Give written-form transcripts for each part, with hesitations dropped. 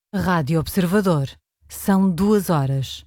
Rádio Observador. São 2 horas.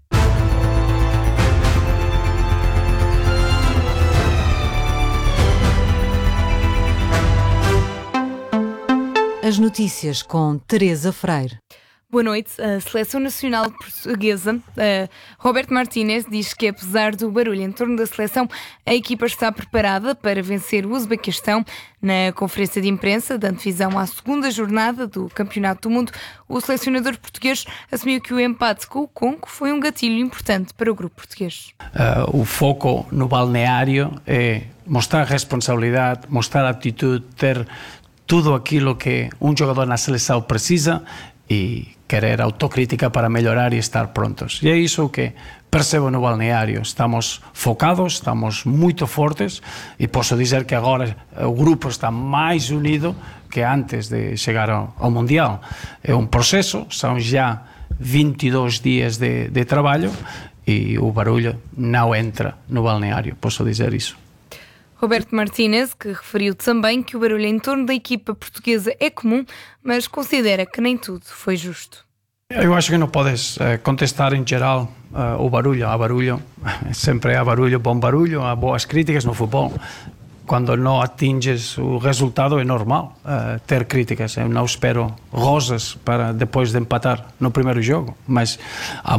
As notícias com Teresa Freire. Boa noite. A Seleção Nacional Portuguesa, Roberto Martínez, diz que apesar do barulho em torno da seleção, a equipa está preparada para vencer o Uzbequistão. Na conferência de imprensa, dando visão à segunda jornada do Campeonato do Mundo, o selecionador português assumiu que o empate com o Congo foi um gatilho importante para o grupo português. O foco no balneário é mostrar responsabilidade, mostrar atitude, ter tudo aquilo que um jogador na seleção precisa e querer autocrítica para melhorar e estar prontos. E é isso que percebo no balneário. Estamos focados, estamos muito fortes e posso dizer que agora o grupo está mais unido que antes de chegar ao Mundial. É um processo, são já 22 dias de trabalho e o barulho não entra no balneário, posso dizer isso. Roberto Martínez, que referiu também que o barulho em torno da equipa portuguesa é comum, mas considera que nem tudo foi justo. Eu acho que não podes contestar em geral o barulho. Há barulho, sempre há barulho, bom barulho, há boas críticas no futebol. Quando não atinges o resultado é normal ter críticas. Eu não espero rosas para depois de empatar no primeiro jogo, mas há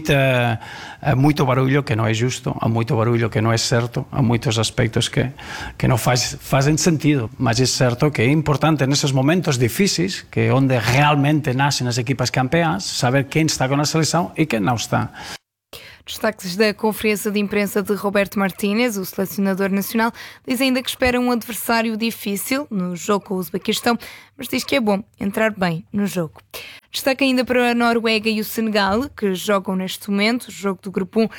muito barulho que não é justo, há muito barulho que não é certo, há muitos aspectos que não fazem sentido, mas é certo que é importante nesses momentos difíceis, que é onde realmente nascem as equipas campeãs, saber quem está com a seleção e quem não está. Destaques da conferência de imprensa de Roberto Martínez, o selecionador nacional, diz ainda que espera um adversário difícil no jogo com o Uzbequistão, mas diz que é bom entrar bem no jogo. Destaque ainda para a Noruega e o Senegal, que jogam neste momento. O jogo do Grupo 1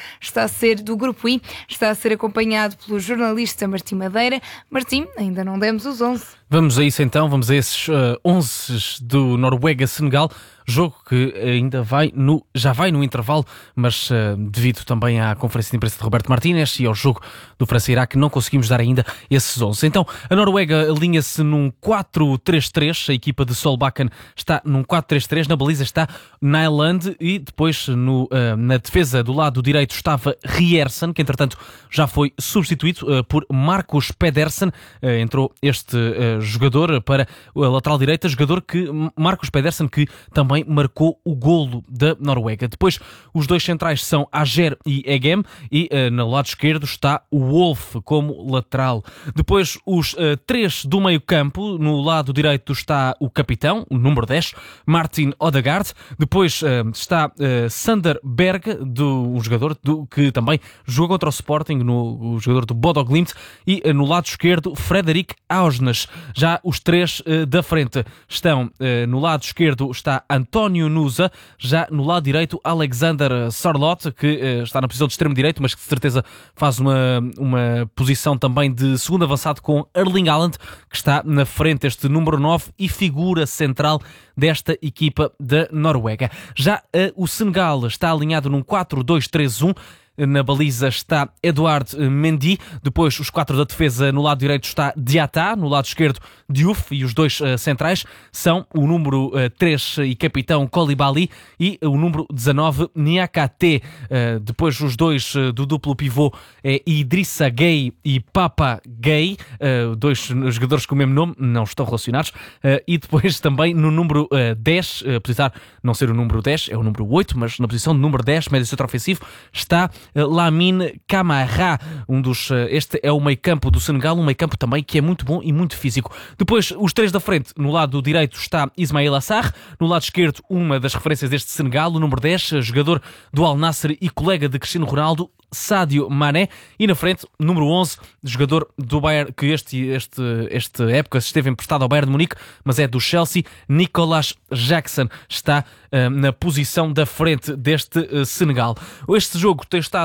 do Grupo I está a ser acompanhado pelo jornalista Martim Madeira. Martim, ainda não demos os 11. Vamos a isso então, vamos a esses 11 do Noruega-Senegal. Jogo que ainda já vai no intervalo, mas devido também à conferência de imprensa de Roberto Martínez e ao jogo do França-Iraque, não conseguimos dar ainda esses 11. Então, a Noruega alinha-se num 4-3-3, a equipa de Solbakken está num 4-3-3, na baliza está Nyland e depois na defesa do lado direito estava Riersen, que entretanto já foi substituído por Marcus Pedersen. Entrou este jogador para a lateral direita, Marcus Pedersen, que também marcou o golo da Noruega. Depois, os dois centrais são Ajer e Egem e no lado esquerdo está o Wolf como lateral. Depois, os 3 do meio campo, no lado direito está o capitão, o número 10, Martin Odegaard. Depois está Sander Berg, um jogador que também jogou contra o Sporting, o jogador do Bodo Glimt, e no lado esquerdo, Frederic Ausnes. Já os 3 da frente estão, no lado esquerdo está António Nusa, já no lado direito Alexander Sarlotte, que está na posição de extremo direito, mas que de certeza faz uma posição também de segundo avançado com Erling Haaland, que está na frente, este número 9 e figura central desta equipa da Noruega. Já o Senegal está alinhado num 4-2-3-1. Na baliza está Edouard Mendy, depois os 4 da defesa, no lado direito está Diatta, no lado esquerdo Diouf, e os 2 centrais são o número 3 e capitão Koulibaly e o número 19 Niakate. Depois os 2 do duplo pivô é Idrissa Gueye e Papa Gueye, 2 jogadores com o mesmo nome, não estão relacionados, e depois também no número 10, apesar de não ser o número 10, é o número 8, mas na posição de número 10, médio centro ofensivo, está Lamine Camara, este é o meio campo do Senegal, um meio campo também que é muito bom e muito físico. Depois os 3 da frente, no lado direito está Ismail Assar, no lado esquerdo uma das referências deste Senegal, o número 10, jogador do Al Nassr e colega de Cristiano Ronaldo, Sadio Mané, e na frente, número 11, jogador do Bayern, que esta época esteve emprestado ao Bayern de Munique, mas é do Chelsea, Nicolas Jackson, está na posição da frente deste Senegal. Este jogo está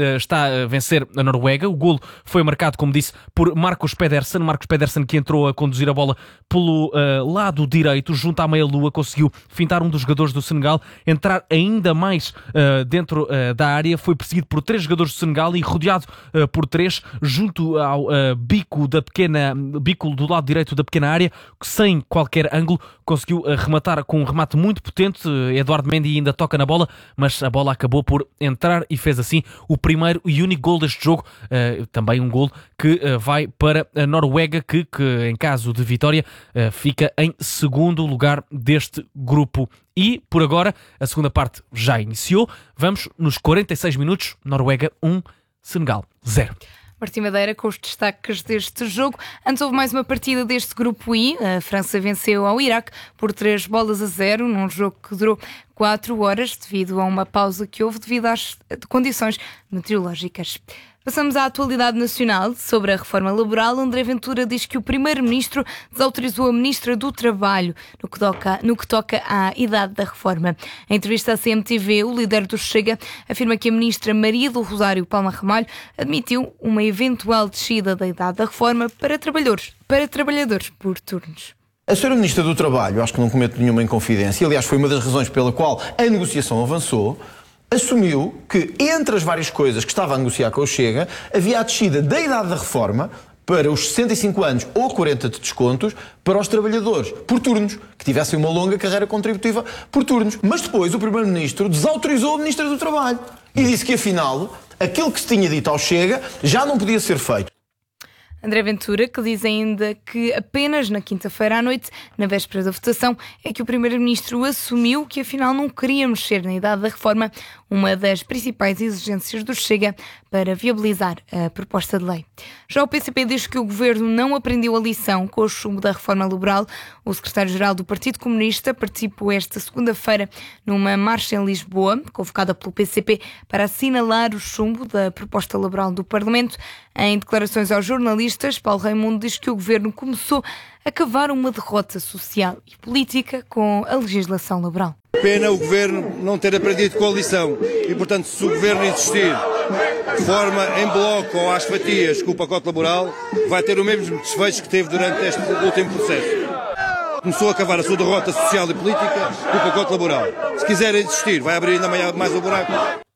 a vencer a Noruega. O golo foi marcado, como disse, por Marcus Pedersen, que entrou a conduzir a bola pelo lado direito, junto à meia-lua, conseguiu fintar um dos jogadores do Senegal, entrar ainda mais dentro da área, foi perseguido por 3 jogadores jogadores do Senegal e rodeado por 3, junto ao bico do lado direito da pequena área, que sem qualquer ângulo conseguiu rematar com um remate muito potente. Eduardo Mendy ainda toca na bola, mas a bola acabou por entrar e fez assim o primeiro e único gol deste jogo. Também um gol que vai para a Noruega, que em caso de vitória fica em segundo lugar deste grupo. E, por agora, a segunda parte já iniciou. Vamos nos 46 minutos. Noruega 1, Senegal 0. Martim Madeira com os destaques deste jogo. Antes houve mais uma partida deste grupo I. A França venceu ao Iraque por 3-0 num jogo que durou 4 horas devido a uma pausa que houve devido às condições meteorológicas. Passamos à atualidade nacional. Sobre a reforma laboral, André Ventura diz que o primeiro-ministro desautorizou a ministra do Trabalho no que toca à idade da reforma. Em entrevista à CMTV, o líder do Chega afirma que a ministra Maria do Rosário Palma Ramalho admitiu uma eventual descida da idade da reforma para trabalhadores por turnos. A senhora Ministra do Trabalho, acho que não cometo nenhuma inconfidência, aliás foi uma das razões pela qual a negociação avançou, assumiu que entre as várias coisas que estava a negociar com o Chega, havia a descida da idade da reforma para os 65 anos ou 40 de descontos para os trabalhadores por turnos, que tivessem uma longa carreira contributiva por turnos. Mas depois o Primeiro-Ministro desautorizou a Ministra do Trabalho e disse que afinal aquilo que se tinha dito ao Chega já não podia ser feito. André Ventura, que diz ainda que apenas na quinta-feira à noite, na véspera da votação, é que o Primeiro-Ministro assumiu que afinal não queria mexer na idade da reforma, uma das principais exigências do Chega para viabilizar a proposta de lei. Já o PCP diz que o Governo não aprendeu a lição com o chumbo da reforma laboral. O secretário-geral do Partido Comunista participou esta segunda-feira numa marcha em Lisboa, convocada pelo PCP para assinalar o chumbo da proposta laboral do Parlamento. Em declarações aos jornalistas, Paulo Raimundo diz que o Governo começou a cavar uma derrota social e política com a legislação laboral. Pena o Governo não ter aprendido com a lição e, portanto, se o Governo insistir de forma em bloco ou às fatias com o pacote laboral, vai ter o mesmo desfecho que teve durante este último processo. Começou a cavar a sua derrota social e política com o pacote laboral. Se quiser insistir, vai abrir ainda mais o buraco.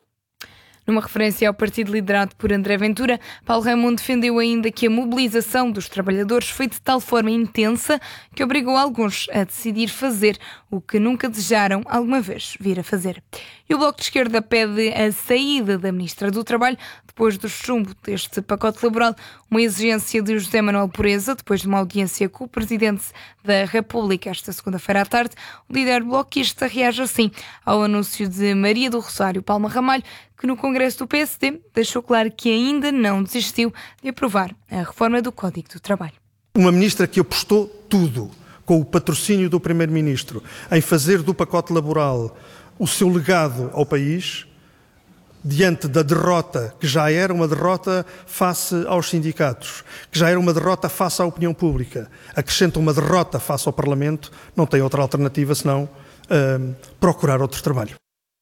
Numa referência ao partido liderado por André Ventura, Paulo Raimundo defendeu ainda que a mobilização dos trabalhadores foi de tal forma intensa que obrigou alguns a decidir fazer o que nunca desejaram alguma vez vir a fazer. E o Bloco de Esquerda pede a saída da Ministra do Trabalho depois do chumbo deste pacote laboral, uma exigência de José Manuel Pureza, depois de uma audiência com o Presidente da República esta segunda-feira à tarde. O líder bloquista reage assim ao anúncio de Maria do Rosário Palma Ramalho, que no Congresso do PSD deixou claro que ainda não desistiu de aprovar a reforma do Código do Trabalho. Uma ministra que apostou tudo, com o patrocínio do Primeiro-Ministro, em fazer do pacote laboral o seu legado ao país, diante da derrota, que já era uma derrota face aos sindicatos, que já era uma derrota face à opinião pública, acrescenta uma derrota face ao Parlamento, não tem outra alternativa senão procurar outro trabalho.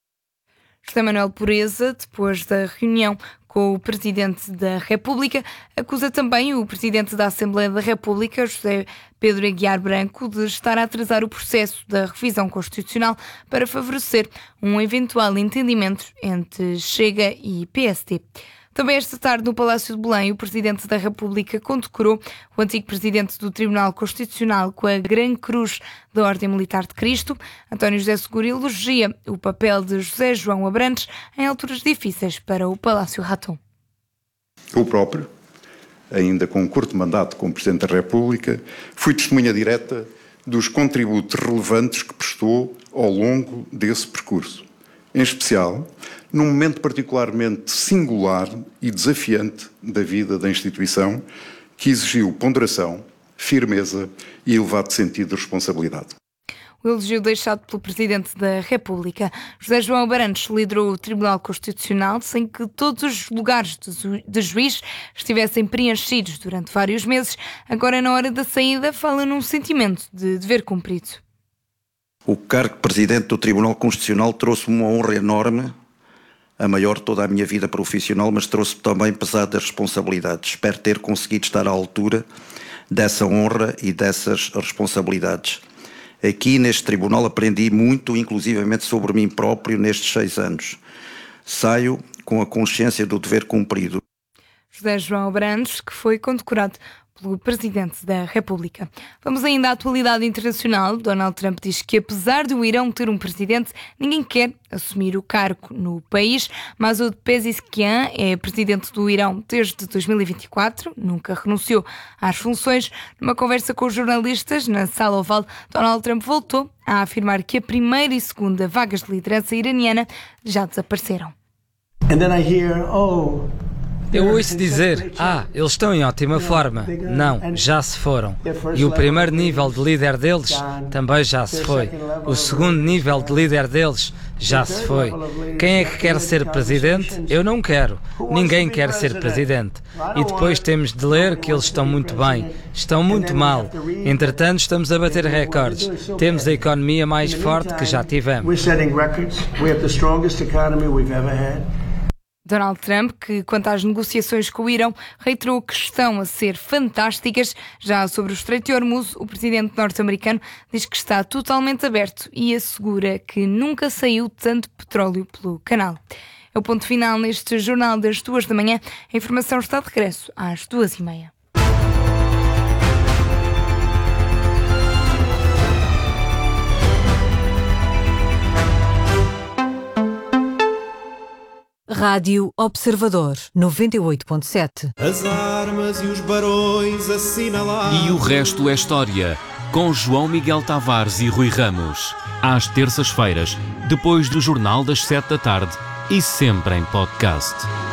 José Manuel Pureza, depois da reunião com o Presidente da República, acusa também o Presidente da Assembleia da República, José Pedro Aguiar Branco, de estar a atrasar o processo da revisão constitucional para favorecer um eventual entendimento entre Chega e PSD. Também esta tarde, no Palácio de Belém, o Presidente da República condecorou o antigo Presidente do Tribunal Constitucional com a Grande Cruz da Ordem Militar de Cristo. António José Seguro elogia o papel de José João Abrantes em alturas difíceis para o Palácio Raton. Eu próprio, ainda com um curto mandato como Presidente da República, fui testemunha direta dos contributos relevantes que prestou ao longo desse percurso. Em especial, num momento particularmente singular e desafiante da vida da instituição, que exigiu ponderação, firmeza e elevado sentido de responsabilidade. O elogio deixado pelo Presidente da República. José João Abrantes liderou o Tribunal Constitucional sem que todos os lugares de juiz estivessem preenchidos durante vários meses. Agora, na hora da saída, fala num sentimento de dever cumprido. O cargo de Presidente do Tribunal Constitucional trouxe-me uma honra enorme, a maior de toda a minha vida profissional, mas trouxe-me também pesadas responsabilidades. Espero ter conseguido estar à altura dessa honra e dessas responsabilidades. Aqui neste tribunal aprendi muito, inclusivamente sobre mim próprio, nestes 6 anos. Saio com a consciência do dever cumprido. José João Abrantes, que foi condecorado pelo Presidente da República. Vamos ainda à atualidade internacional. Donald Trump diz que, apesar do Irão ter um presidente, ninguém quer assumir o cargo no país. Masoud Pezeshkian é presidente do Irão desde 2024, nunca renunciou às funções. Numa conversa com os jornalistas na Sala Oval, Donald Trump voltou a afirmar que a primeira e segunda vagas de liderança iraniana já desapareceram. Eu ouço dizer, eles estão em ótima forma. Não, já se foram. E o primeiro nível de líder deles também já se foi. O segundo nível de líder deles já se foi. Quem é que quer ser presidente? Eu não quero. Ninguém quer ser presidente. E depois temos de ler que eles estão muito bem. Estão muito mal. Entretanto, estamos a bater recordes. Temos a economia mais forte que já tivemos. Donald Trump, que quanto às negociações com o Irão, reiterou que estão a ser fantásticas. Já sobre o Estreito de Hormuz, o presidente norte-americano diz que está totalmente aberto e assegura que nunca saiu tanto petróleo pelo canal. É o ponto final neste Jornal das 2 da manhã. A informação está de regresso às 2h30. Rádio Observador 98.7. As armas e os barões assinalados. E o resto é história, com João Miguel Tavares e Rui Ramos. Às terças-feiras, depois do Jornal das 7 da tarde e sempre em podcast.